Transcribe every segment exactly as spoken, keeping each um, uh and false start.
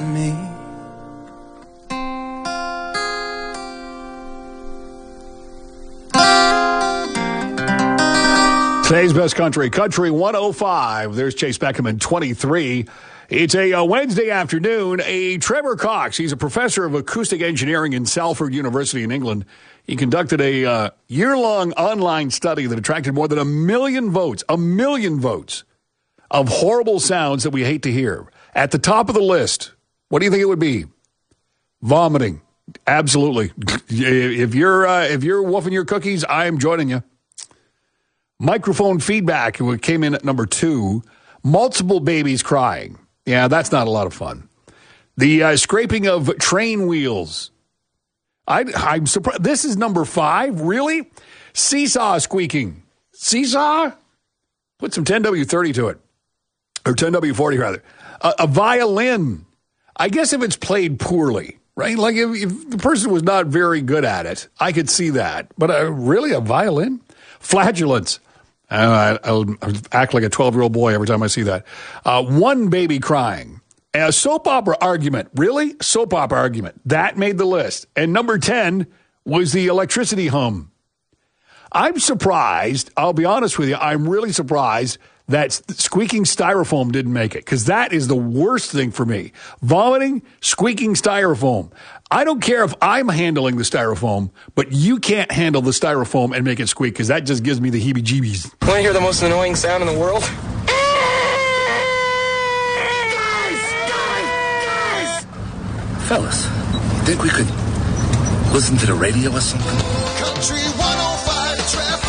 me. Today's best country, Country one oh five. There's Chase Beckham, twenty-three. It's a, a Wednesday afternoon. A Trevor Cox, he's a professor of acoustic engineering in Salford University in England. He conducted a uh, year-long online study that attracted more than a million votes, a million votes of horrible sounds that we hate to hear. At the top of the list, what do you think it would be? Vomiting. Absolutely. If you're uh, if you're wolfing your cookies, I'm joining you. Microphone feedback came in at number two. Multiple babies crying. Yeah, that's not a lot of fun. The uh, scraping of train wheels. I, I'm surprised. This is number five? Really? Seesaw squeaking. Seesaw? Put some ten W thirty to it. Or ten W forty, rather. Uh, a violin. I guess if it's played poorly, right? Like if, if the person was not very good at it, I could see that. But uh, really, a violin? Flatulence. Uh, I'll, I'll act like a twelve-year-old boy every time I see that. Uh, one baby crying. A soap opera argument. Really? Soap opera argument. That made the list. And number ten was the electricity hum. I'm surprised. I'll be honest with you. I'm really surprised that squeaking styrofoam didn't make it, because that is the worst thing for me. Vomiting, squeaking styrofoam. I don't care if I'm handling the styrofoam, but you can't handle the styrofoam and make it squeak, because that just gives me the heebie-jeebies. Want to hear the most annoying sound in the world? Guys! Guys! Guys! Fellas, you think we could listen to the radio or something? Country one oh five traffic.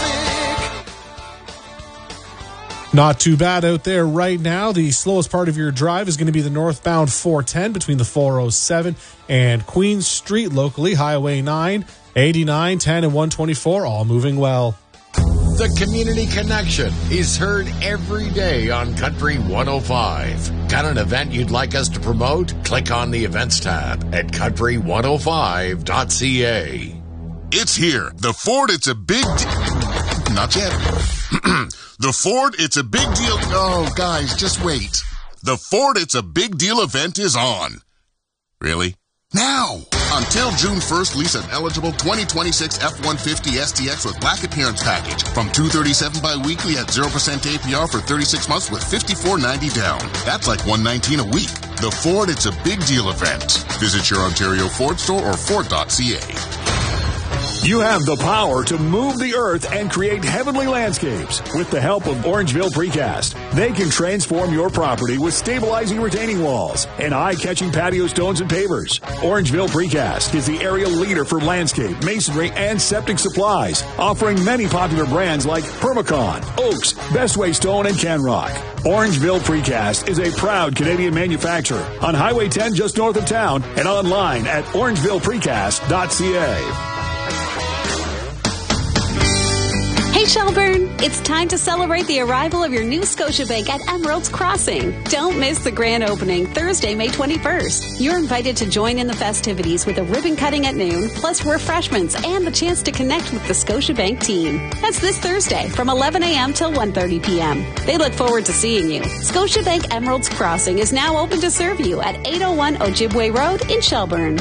Not too bad out there right now. The slowest part of your drive is going to be the northbound four ten between the four oh seven and Queen Street locally. Highway nine, eighty-nine, ten, and one twenty-four, all moving well. The Community Connection is heard every day on Country one oh five. Got an event you'd like us to promote? Click on the events tab at country one oh five dot c a. It's here. The Ford, it's a big... De- Not yet. The Ford, it's a big deal... Oh, guys, just wait. The Ford, it's a big deal event is on. Really? Now! Until June first, lease an eligible twenty twenty-six F one fifty S T X with black appearance package from two hundred thirty-seven dollars bi-weekly at zero percent A P R for thirty-six months with fifty-four ninety down. That's like one hundred nineteen dollars a week. The Ford, it's a big deal event. Visit your Ontario Ford store or ford dot c a. You have the power to move the earth and create heavenly landscapes. With the help of Orangeville Precast, they can transform your property with stabilizing retaining walls and eye-catching patio stones and pavers. Orangeville Precast is the area leader for landscape, masonry, and septic supplies, offering many popular brands like Permacon, Oaks, Bestway Stone, and Canrock. Orangeville Precast is a proud Canadian manufacturer on Highway ten just north of town and online at orangeville precast dot c a. Hey Shelburne, it's time to celebrate the arrival of your new Scotiabank at Emerald's Crossing. Don't miss the grand opening Thursday, May twenty-first. You're invited to join in the festivities with a ribbon cutting at noon, plus refreshments and the chance to connect with the Scotiabank team. That's this Thursday from eleven a.m. till one thirty p.m. They look forward to seeing you. Scotiabank Emerald's Crossing is now open to serve you at eight oh one Ojibwe Road in Shelburne.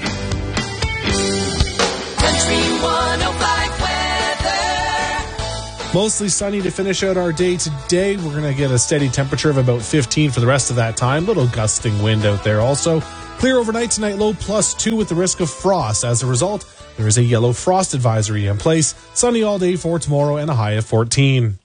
Country one oh five weather. Mostly sunny to finish out our day today. We're going to get a steady temperature of about fifteen for the rest of that time. Little gusting wind out there also. Clear overnight tonight, low plus two with the risk of frost. As a result, there is a yellow frost advisory in place. Sunny all day for tomorrow and a high of fourteen.